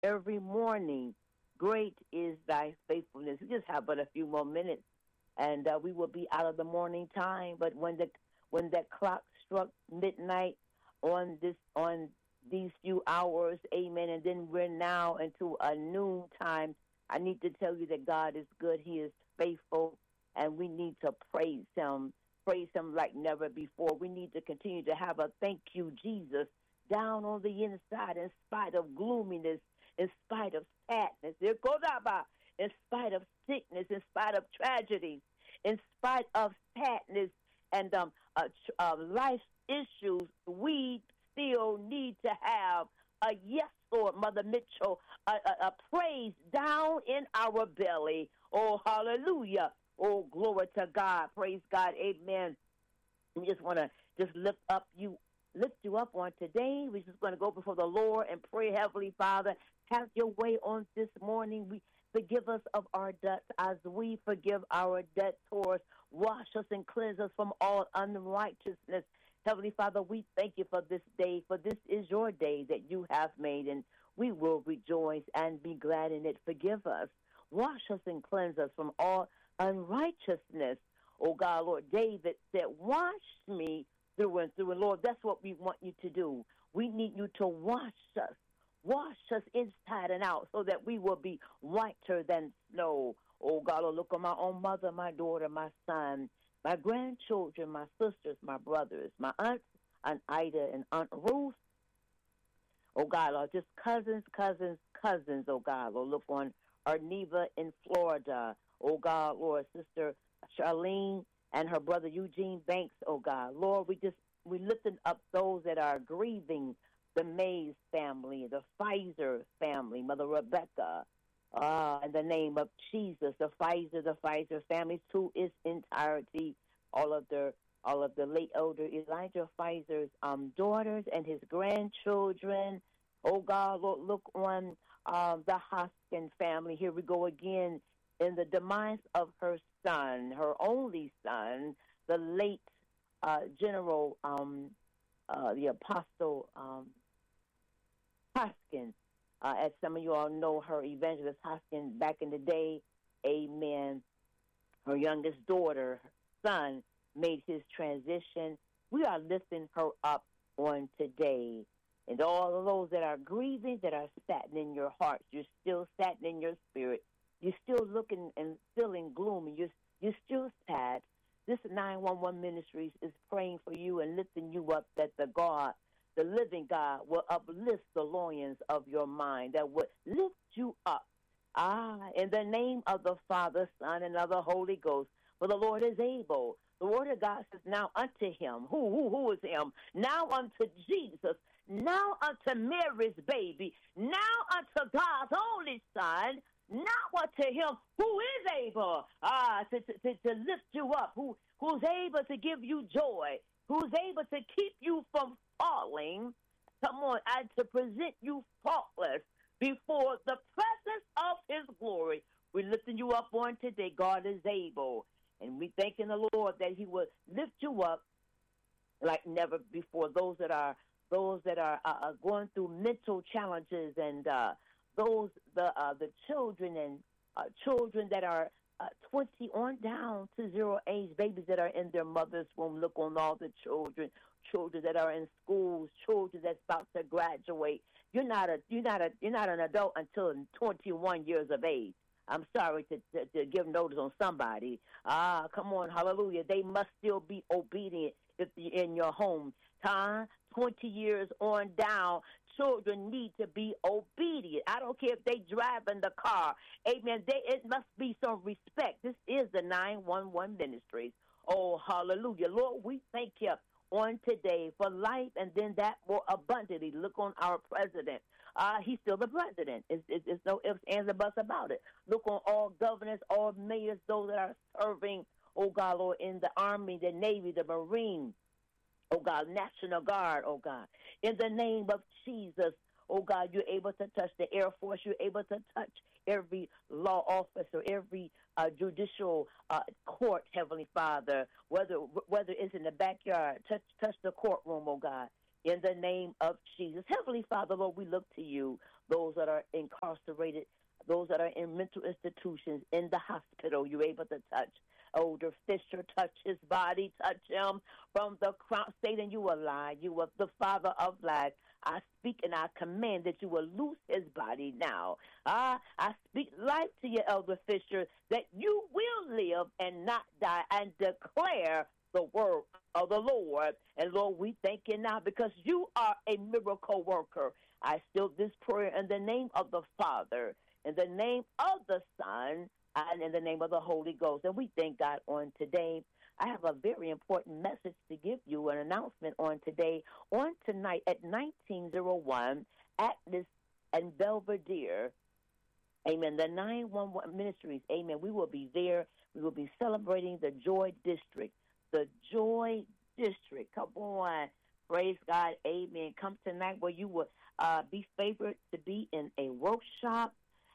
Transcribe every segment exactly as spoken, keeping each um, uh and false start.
every morning. Great is thy faithfulness. We just have but a few more minutes, and uh, we will be out of the morning time. But when the when that clock struck midnight on this on these few hours, amen, and then we're now into a noon time, I need to tell you that God is good. He is faithful, and we need to praise him, praise him like never before. We need to continue to have a thank you, Jesus, down on the inside in spite of gloominess, in spite of sadness, in spite of sickness, in spite of tragedy, in spite of sadness and um, uh, uh, life issues. We still need to have a yes, Lord, Mother Mitchell, a, a, a praise down in our belly. Oh, hallelujah. Oh, glory to God. Praise God. Amen. We just want to just lift up you, lift you up on today. We're just going to go before the Lord and pray. Heavenly Father, have your way on this morning. We forgive us of our debts as we forgive our debtors. Wash us and cleanse us from all unrighteousness. Heavenly Father, we thank you for this day, for this is your day that you have made, and we will rejoice and be glad in it. Forgive us. Wash us and cleanse us from all unrighteousness. Oh God, Lord, David said, wash me through and through. And Lord, that's what we want you to do. We need you to wash us. Wash us inside and out so that we will be whiter than snow. Oh God, Lord, look on my own mother, my daughter, my son, my grandchildren, my sisters, my brothers, my aunts, Aunt Ida and Aunt Ruth. Oh God, Lord, just cousins, cousins, cousins, oh God, Lord, look on Arneva in Florida. Oh God, Lord, Sister Charlene and her brother Eugene Banks, oh God. Lord, we just, we lifting up those that are grieving, the Mays family, the Pfizer family, Mother Rebecca, uh, in the name of Jesus, the Pfizer, the Pfizer family to its entirety, all of their, all of the late elder Elijah Pfizer's um, daughters and his grandchildren. Oh God, Lord, look on um, the Hoskin family. Here we go again in the demise of her son, her only son, the late uh, General, um, uh, the Apostle um, Hoskin. Uh, as some of you all know, her Evangelist Hoskin back in the day, amen, her youngest daughter, son, made his transition. We are lifting her up on today. And all of those that are grieving, that are saddened in your hearts, you're still saddened in your spirit. You're still looking and feeling gloomy. You're, you're still sad. This nine one one Ministries is praying for you and lifting you up that the God, the living God, will uplift the loins of your mind, that will lift you up. Ah, in the name of the Father, Son, and of the Holy Ghost. For the Lord is able. The word of God says, now unto him. Who, who, who is him? Now unto Jesus. Now unto Mary's baby. Now unto God's only Son. Now unto him who is able ah, to, to, to, to lift you up, who, who's able to give you joy, who's able to keep you from falling. Come on, and to present you faultless before the presence of his glory. We're lifting you up on today. God is able. And we thanking the Lord that he will lift you up like never before. Those that are those that are uh, going through mental challenges, and uh, those the uh, the children and uh, children that are uh, twenty on down to zero age, babies that are in their mother's womb. Look on all the children, children that are in schools, children that's about to graduate. You're not a you're not a you're not an adult until twenty-one years of age. I'm sorry to, to, to give notice on somebody. Ah, come on, hallelujah. They must still be obedient if you're in your home. Time, twenty years on down, children need to be obedient. I don't care if they drive in the car. Amen. They, it must be some respect. This is the nine one one Ministries. Oh, hallelujah. Lord, we thank you on today for life and then that more abundantly. Look on our president. Uh, he's still the president. It's, it's, it's no ifs, ands, or buts about it. Look on all governors, all mayors, those that are serving, oh God, Lord, in the Army, the Navy, the Marine, oh God, National Guard, oh God. In the name of Jesus, oh God, you're able to touch the Air Force. You're able to touch every law officer, every uh, judicial uh, court, Heavenly Father, whether whether it's in the backyard, touch touch the courtroom, oh God. in the name of Jesus. Heavenly Father, Lord, we look to you, those that are incarcerated, those that are in mental institutions, in the hospital, you're able to touch. Elder Fisher, touch his body, touch him from the crown. Satan, you are lie. You are the father of lies. I speak and I command that you will loose his body now. Ah, I speak life to you, Elder Fisher, that you will live and not die, and declare the word of the Lord. And Lord, we thank you now because you are a miracle worker. I seal this prayer in the name of the Father, in the name of the Son, and in the name of the Holy Ghost. And we thank God on today. I have a very important message to give you, an announcement on today. On tonight at nineteen oh one, Atlas and Belvedere, amen, the nine one one Ministries, amen, we will be there. We will be celebrating the Joy District. The Joy District. Come on. Praise God. Amen. Come tonight where you will uh, be favored to be in a workshop.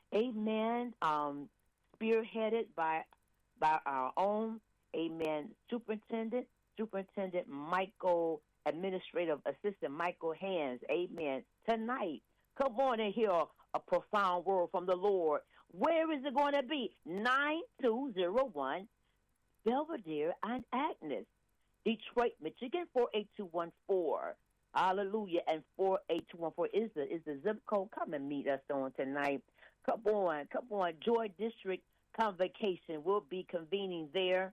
Amen. Um, spearheaded by by our own, amen, superintendent, Superintendent Michael, Administrative Assistant Michael Hands, amen, tonight. Come on and hear a profound word from the Lord. Where is it going to be? nine two oh one Belvedere and Agnes, Detroit, Michigan, four eight two one four. Hallelujah. And four eight two one four is the, is the zip code. Come and meet us on tonight. Come on, come on. Joy District Convocation will be convening there.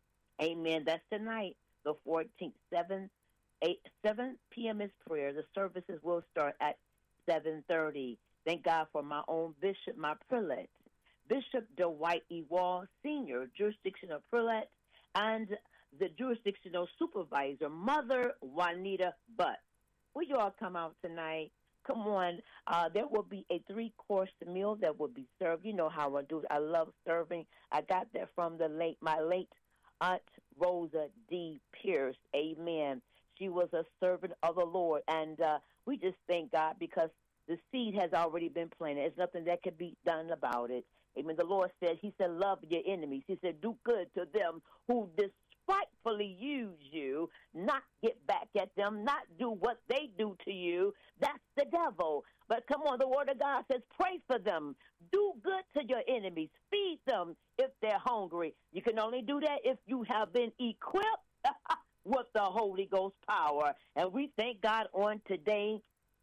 Amen. That's tonight, the fourteenth, seven, eight, seven p.m. is prayer. The services will start at seven thirty. Thank God for my own bishop, my prelate, Bishop Dwight E. Wall, Senior Jurisdictional Prelate, and the Jurisdictional Supervisor, Mother Juanita Butt. Will you all come out tonight? Come on. Uh, there will be a three-course meal that will be served. You know how I do it. I love serving. I got that from the late, my late Aunt Rosa D. Pierce. Amen. She was a servant of the Lord. And uh, we just thank God because the seed has already been planted. There's nothing that can be done about it. Amen. The Lord said, he said, love your enemies. He said, do good to them who despitefully use you, not get back at them, not do what they do to you. That's the devil. But come on, the word of God says, pray for them. Do good to your enemies. Feed them if they're hungry. You can only do that if you have been equipped with the Holy Ghost power. And we thank God on today.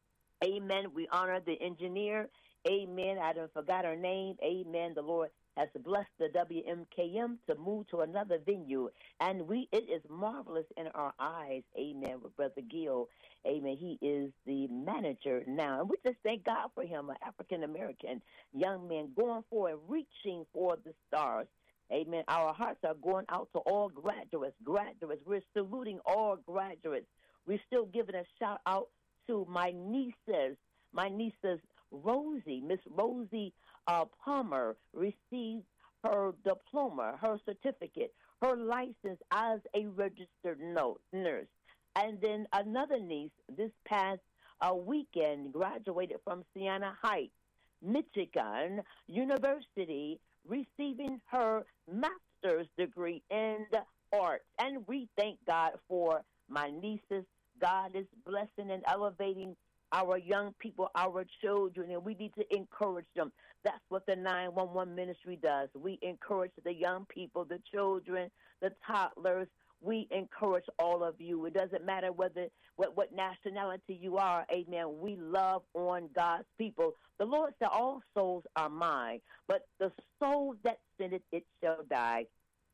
Amen. We honor the engineer. Amen. I don't forgot her name. Amen. The Lord has blessed the W M K M to move to another venue. And we it is marvelous in our eyes. Amen. With Brother Gill. Amen. He is the manager now. And we just thank God for him, an African-American young man going forward, reaching for the stars. Amen. Our hearts are going out to all graduates. Graduates. We're saluting all graduates. We're still giving a shout out to my nieces. My nieces, Rosie, Miss Rosie uh, Palmer, received her diploma, her certificate, her license as a registered no- nurse. And then another niece this past uh, weekend graduated from Siena Heights, Michigan University, receiving her master's degree in the arts. And we thank God for my nieces. God is blessing and elevating our young people, our children, and we need to encourage them. That's what the nine one one ministry does. We encourage the young people, the children, the toddlers. We encourage all of you. It doesn't matter whether what, what nationality you are, amen. We love on God's people. The Lord said all souls are mine, but the soul that sinneth, it shall die.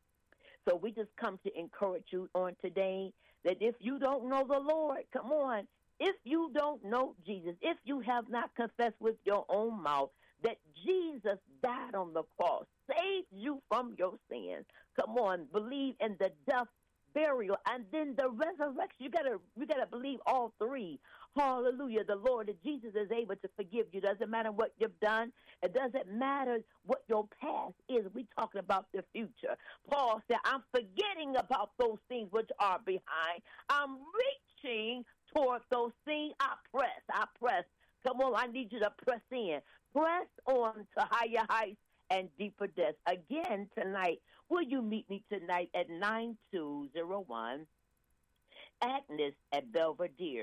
So we just come to encourage you on today that if you don't know the Lord, come on, if you don't know Jesus, if you have not confessed with your own mouth that Jesus died on the cross, saved you from your sins, come on, believe in the death, burial, and then the resurrection. You gotta, you gotta believe all three. Hallelujah. The Lord, that Jesus is able to forgive you. Doesn't matter what you've done. It doesn't matter what your past is. We're talking about the future. Paul said, I'm forgetting about those things which are behind. I'm reaching toward those things. I press. I press. Come on, I need you to press in. Press on to higher heights and deeper depths. Again tonight, will you meet me tonight at nine two oh one Agnes at Belvedere,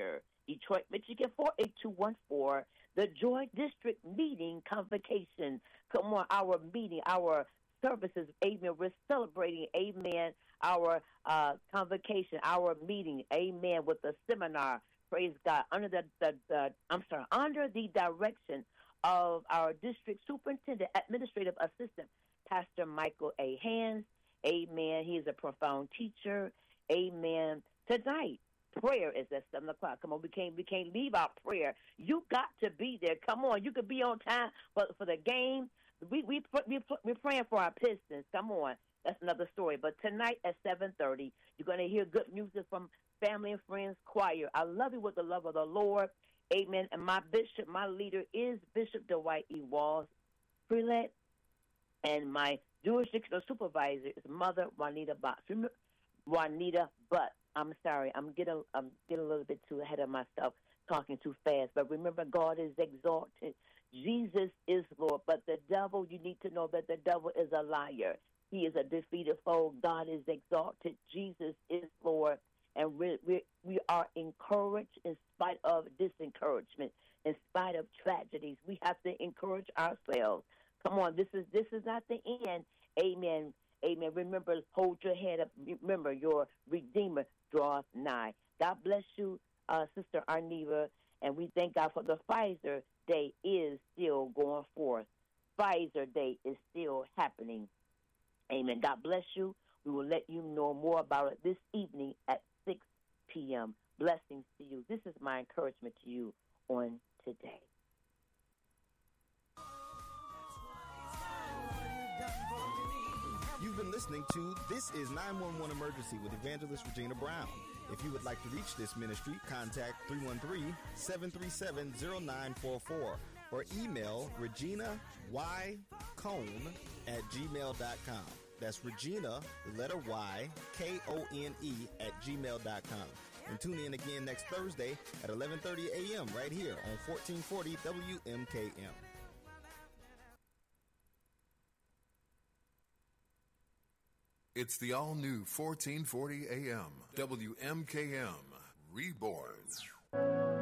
Detroit, Michigan, four eight two one four. The Joy District Meeting Convocation. Come on, our meeting, our services, amen. We're celebrating, amen, our uh, convocation, our meeting, amen, with the seminar, praise God, under the, the, the, I'm sorry, under the direction of our district superintendent, administrative assistant, Pastor Michael A. Hands, amen. He is a profound teacher, amen. Tonight, prayer is at seven o'clock. Come on, we can't, we can't leave out prayer. You got to be there. Come on, you could be on time for, for the game. We, we, we, we're praying for our Pistons. Come on. That's another story. But tonight at seven thirty, you're going to hear good music from Family and Friends Choir. I love you with the love of the Lord. Amen. And my bishop, my leader is Bishop Dwight E. Walls Freelet. And my jurisdictional supervisor is Mother Juanita Butts. Juanita Butts. I'm sorry. I'm getting, I'm getting a little bit too ahead of myself, talking too fast. But remember, God is exalted. Jesus is Lord, but the devil, you need to know that the devil is a liar. He is a defeated foe. God is exalted. Jesus is Lord, and we we we are encouraged in spite of disencouragement, in spite of tragedies. We have to encourage ourselves. Come on, this is this is not the end. Amen. Amen. Remember, hold your head up. Remember, your Redeemer draweth nigh. God bless you, uh, Sister Arneva, and we thank God for the Pfizer Day is still going forth. Pfizer Day is still happening. Amen. God bless you. We will let you know more about it this evening at six p.m. Blessings to you. This is my encouragement to you on today. You've been listening to This is nine one one Emergency with Evangelist Regina Brown. If you would like to reach this ministry, contact three one three, seven three seven, zero nine four four or email Regina Y. Cone at gmail dot com. That's Regina, the letter Y, K O N E at gmail dot com. And tune in again next Thursday at eleven thirty a.m. right here on fourteen forty W M K M. It's the all-new fourteen forty A M W M K M Reborn.